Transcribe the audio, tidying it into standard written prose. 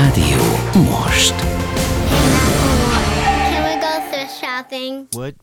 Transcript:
Rádió most. Can we go thrift shopping? What?